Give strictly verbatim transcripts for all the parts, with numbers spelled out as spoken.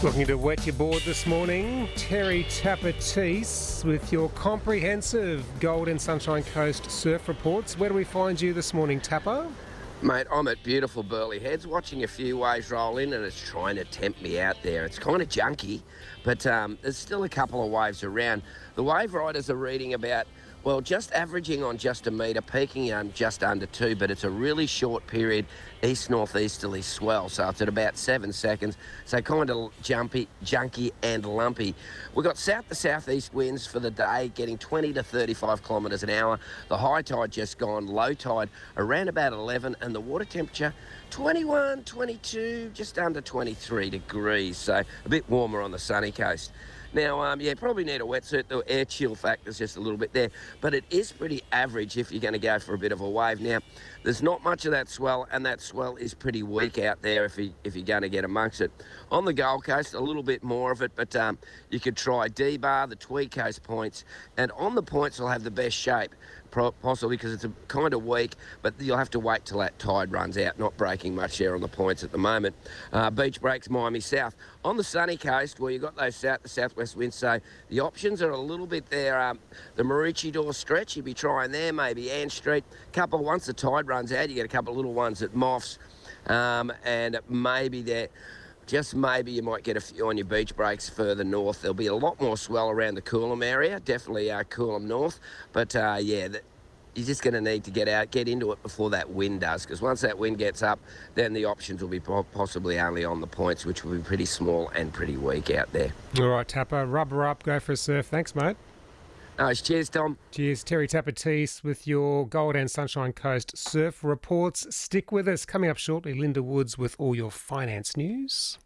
Looking to wet your board this morning, Terry Tapatis with your comprehensive Gold and Sunshine Coast surf reports. Where do we find you this morning, Tapper? Mate, I'm at beautiful Burleigh Heads watching a few waves roll in and it's trying to tempt me out there. It's kind of junky, but um, there's still a couple of waves around. The wave riders are reading about, well, just averaging on just a metre, peaking on just under two, but it's a really short period east-northeasterly swell, so it's at about seven seconds, so kind of jumpy, junky and lumpy. We've got south to southeast winds for the day, getting twenty to thirty-five kilometres an hour. The high tide just gone, low tide around about eleven, and the water temperature twenty-one, twenty-two, just under twenty-three degrees, so a bit warmer on the sunny coast. Now, um, yeah, probably need a wetsuit. The air chill factor's just a little bit there, but it is pretty average if you're going to go for a bit of a wave. Now, there's not much of that swell, and that swell is pretty weak out there if, you, if you're going to get amongst it. On the Gold Coast, a little bit more of it, but um, you could try D-Bar, the Tweed Coast points, and on the points will have the best shape, possibly because it's a kind of weak, but you'll have to wait till that tide runs out, not breaking much there on the points at the moment. Uh, beach breaks Miami South. On the sunny coast, where you've got those south to southwest winds, so the options are a little bit there. Um, the Maroochydore stretch, you'd be trying there, maybe Ann Street. Couple, once the tide runs out, you get a couple of little ones at Moffs, um, and maybe there. Just maybe you might get a few on your beach breaks further north. There'll be a lot more swell around the Coolum area, definitely uh, Coolum North. But uh, yeah, the, you're just going to need to get out, get into it before that wind does, because once that wind gets up, then the options will be po- possibly only on the points, which will be pretty small and pretty weak out there. All right, Tapper, rubber up, go for a surf. Thanks, mate. Nice. Cheers, Tom. Cheers. Terry Tapatis with your Gold and Sunshine Coast surf reports. Stick with us. Coming up shortly, Linda Woods with all your finance news.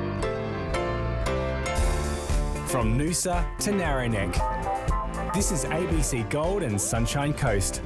From Noosa to Narrowneck, this is A B C Gold and Sunshine Coast.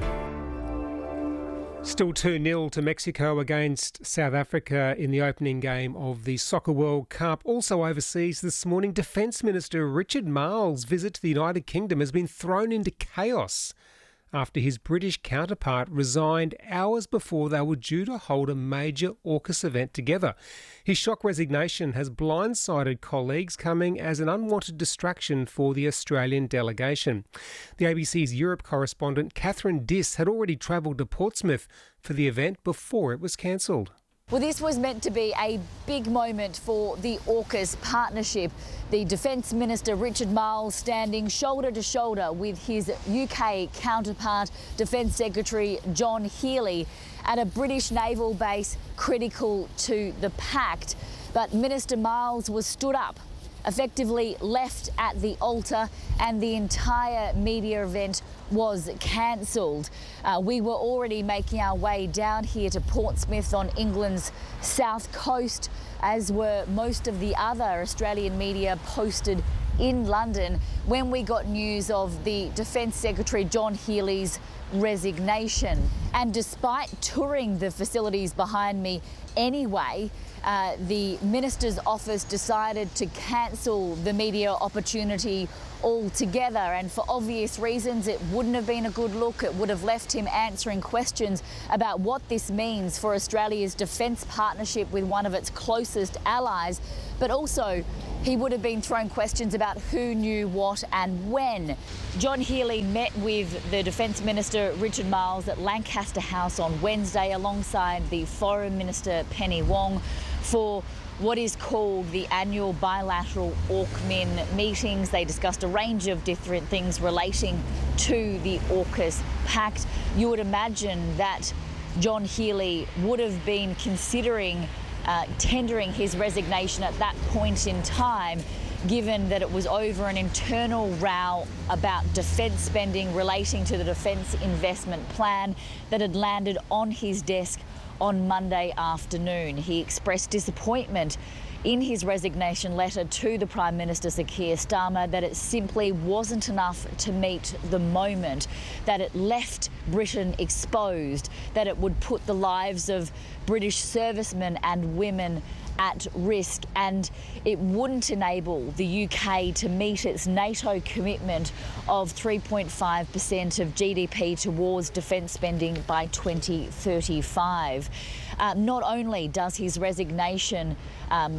Still two nil to Mexico against South Africa in the opening game of the Soccer World Cup. Also overseas this morning, Defence Minister Richard Marles' visit to the United Kingdom has been thrown into chaos after his British counterpart resigned hours before they were due to hold a major AUKUS event together. His shock resignation has blindsided colleagues, coming as an unwanted distraction for the Australian delegation. The A B C's Europe correspondent Catherine Diss had already travelled to Portsmouth for the event before it was cancelled. Well, this was meant to be a big moment for the AUKUS partnership. The Defence Minister Richard Marles standing shoulder to shoulder with his U K counterpart, Defence Secretary John Healey, at a British naval base critical to the pact. But Minister Marles was stood up, effectively left at the altar, and the entire media event was cancelled. Uh, we were already making our way down here to Portsmouth on England's south coast, as were most of the other Australian media posted in London, when we got news of the Defence Secretary John Healey's resignation. And despite touring the facilities behind me anyway, Uh, the Minister's office decided to cancel the media opportunity altogether, and for obvious reasons it wouldn't have been a good look. It would have left him answering questions about what this means for Australia's defence partnership with one of its closest allies, but also he would have been thrown questions about who knew what and when. John Healey met with the Defence Minister Richard Marles at Lancaster House on Wednesday alongside the Foreign Minister Penny Wong for what is called the annual bilateral AUKMIN meetings. They discussed a range of different things relating to the AUKUS pact. You would imagine that John Healey would have been considering uh, tendering his resignation at that point in time, given that it was over an internal row about defence spending relating to the Defence Investment Plan that had landed on his desk on Monday afternoon. He expressed disappointment in his resignation letter to the Prime Minister Sir Keir Starmer that it simply wasn't enough to meet the moment, that it left Britain exposed, that it would put the lives of British servicemen and women at risk, and it wouldn't enable the U K to meet its NATO commitment of three point five percent of G D P towards defence spending by twenty thirty-five. Uh, not only does his resignation um,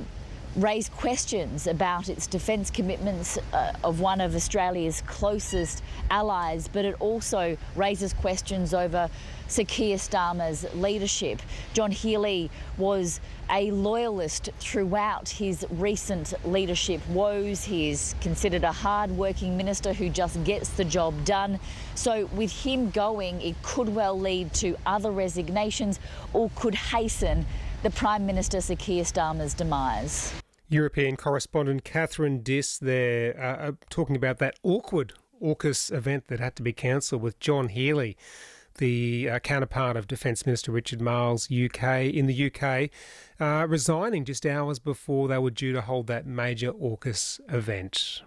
raised questions about its defence commitments uh, of one of Australia's closest allies, but it also raises questions over Sir Keir Starmer's leadership. John Healey was a loyalist throughout his recent leadership woes. He is considered a hard-working minister who just gets the job done. So with him going, it could well lead to other resignations or could hasten the Prime Minister Sir Keir Starmer's demise. European correspondent Catherine Diss there uh, uh, talking about that awkward AUKUS event that had to be cancelled with John Healey, the uh, counterpart of Defence Minister Richard Marles U K in the U K, uh, resigning just hours before they were due to hold that major AUKUS event.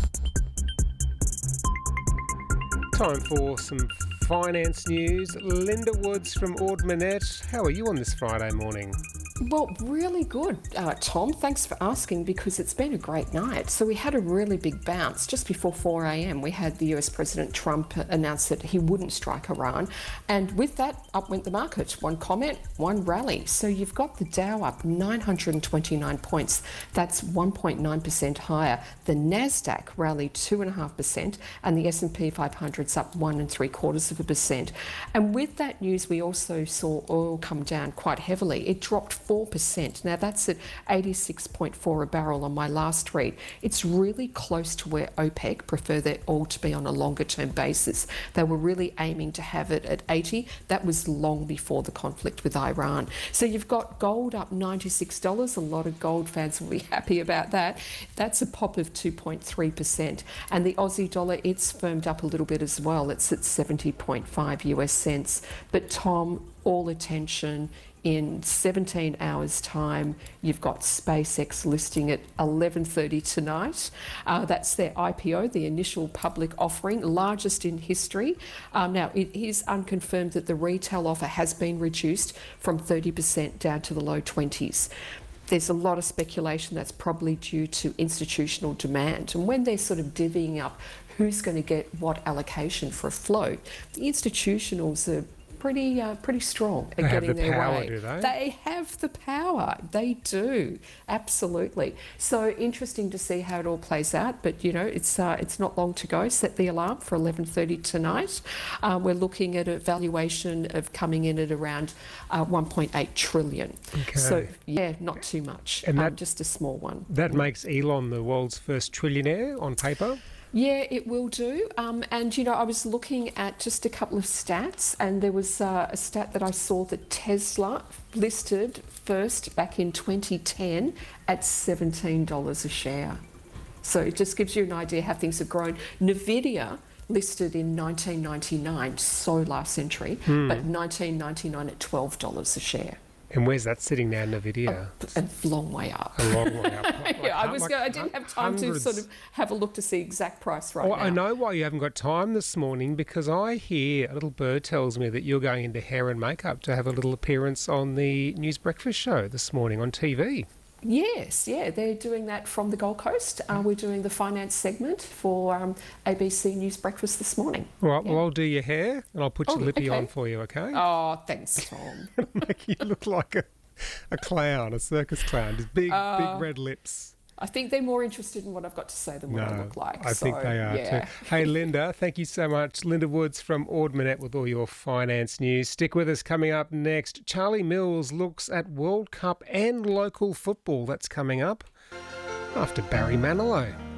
Time for some finance news. Linda Woods from Ord Minnett. How are you on this Friday morning? Well, really good, uh, Tom. Thanks for asking, because it's been a great night. So we had a really big bounce just before four a.m. We had the U S President Trump announce that he wouldn't strike Iran. And with that, up went the market. One comment, one rally. So you've got the Dow up nine hundred twenty-nine points. That's one point nine percent higher. The NASDAQ rallied two point five percent and the S and P five hundred's up one and three quarters of a percent. And with that news, we also saw oil come down quite heavily. It dropped four percent. Now that's at eighty-six point four a barrel on my last read. It's really close to where OPEC prefer their oil to be on a longer term basis. They were really aiming to have it at eighty. That was long before the conflict with Iran. So you've got gold up ninety-six dollars. A lot of gold fans will be happy about that. That's a pop of two point three percent. And the Aussie dollar, it's firmed up a little bit as well. It's at seventy point five U S cents. But Tom, all attention. In seventeen hours' time, you've got SpaceX listing at eleven thirty tonight. Uh, that's their I P O, the initial public offering, largest in history. Um, now, it is unconfirmed that the retail offer has been reduced from thirty percent down to the low twenties. There's a lot of speculation that's probably due to institutional demand. And when they're sort of divvying up who's going to get what allocation for a float, the institutionals are pretty uh, pretty strong at they getting have the their power, way. do they? They have the power. They do. Absolutely. So interesting to see how it all plays out. But, you know, it's uh, it's not long to go. Set the alarm for eleven thirty tonight. Uh, we're looking at a valuation of coming in at around uh, one point eight trillion. Okay. So, yeah, not too much. And that, um, just a small one. That makes Elon the world's first trillionaire on paper? Yeah, it will do. Um, and, you know, I was looking at just a couple of stats, and there was uh, a stat that I saw that Tesla listed first back in twenty ten at seventeen dollars a share. So it just gives you an idea how things have grown. Nvidia listed in nineteen ninety-nine, so last century, hmm. but nineteen ninety-nine at twelve dollars a share. And where's that sitting now, Nvidia? A, a long way up. A long way up. Like, yeah, I was. like Go, I didn't have time hundreds. to sort of have a look to see exact price right well, now. I know why you haven't got time this morning, because I hear a little bird tells me that you're going into hair and makeup to have a little appearance on the News Breakfast show this morning on T V. Yes, yeah, they're doing that from the Gold Coast. Uh, we're doing the finance segment for um, A B C News Breakfast this morning. All right, yeah. well, I'll do your hair and I'll put your oh, lippy okay. on for you, okay? Oh, thanks, Tom. Make you look like a, a clown, a circus clown, just big, uh, big red lips. I think they're more interested in what I've got to say than what no, I look like. I so, think they are yeah. too. Hey, Linda, thank you so much. Linda Woods from Ord Minnett with all your finance news. Stick with us. Coming up next, Charlie Mills looks at World Cup and local football. That's coming up after Barry Manilow.